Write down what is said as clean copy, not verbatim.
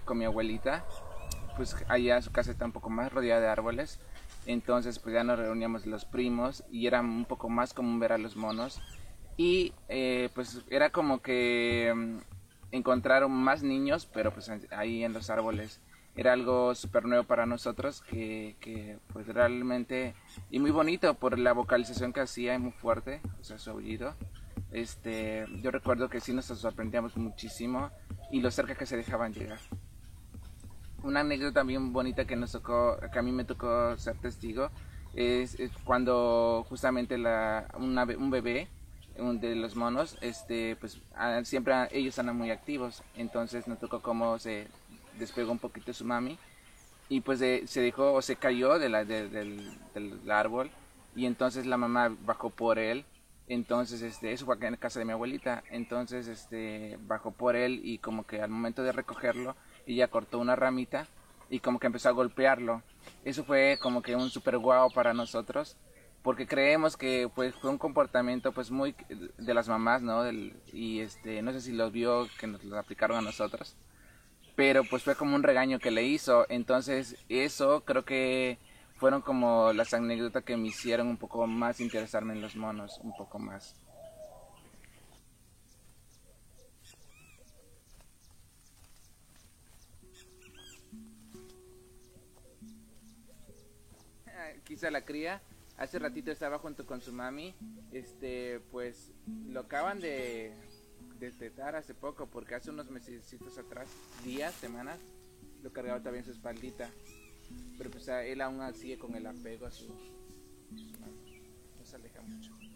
con mi abuelita, pues allá su casa está un poco más rodeada de árboles, entonces pues ya nos reuníamos los primos y era un poco más común ver a los monos y pues era como que encontraron más niños, pero pues ahí en los árboles. Era algo súper nuevo para nosotros que pues realmente y muy bonito por la vocalización que hacía, muy fuerte, o sea, su aullido. Yo recuerdo que sí nos sorprendíamos muchísimo y lo cerca que se dejaban llegar. Una anécdota bien bonita que nos tocó, que a mí me tocó ser testigo, es cuando justamente un bebé de los monos, pues siempre ellos andan muy activos, entonces nos tocó cómo se despegó un poquito su mami y pues se dejó o se cayó del árbol y entonces la mamá bajó por él. Entonces eso fue acá en casa de mi abuelita. Entonces bajó por él y como que al momento de recogerlo ella cortó una ramita y como que empezó a golpearlo. Eso fue como que un super guau para nosotros porque creemos que pues fue un comportamiento pues muy de las mamás, ¿no? Y no sé si los vio que nos lo aplicaron a nosotros, pero pues fue como un regaño que le hizo. Entonces eso creo que fueron como las anécdotas que me hicieron un poco más interesarme en los monos, un poco más. Quizá la cría, hace ratito estaba junto con su mami, pues lo acaban de destetar hace poco, porque hace unos mesecitos atrás, días, semanas, lo cargaba todavía en su espaldita, pero pues él aún sigue con el apego a su mami, no se aleja mucho.